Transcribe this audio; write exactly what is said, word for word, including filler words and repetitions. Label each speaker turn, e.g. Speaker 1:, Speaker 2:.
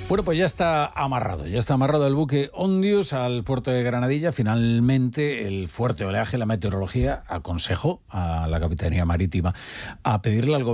Speaker 1: Bueno, pues ya está amarrado, ya está amarrado el buque Ondius al puerto de Granadilla. Finalmente, el fuerte oleaje, la meteorología aconsejó a la Capitanía Marítima a pedirle al gobierno